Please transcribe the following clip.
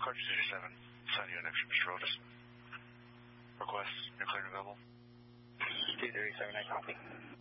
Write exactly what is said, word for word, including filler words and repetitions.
Carter zero seven, sign you an extra, Mister Otis. Request, you're clear and available. two three seven, I copy.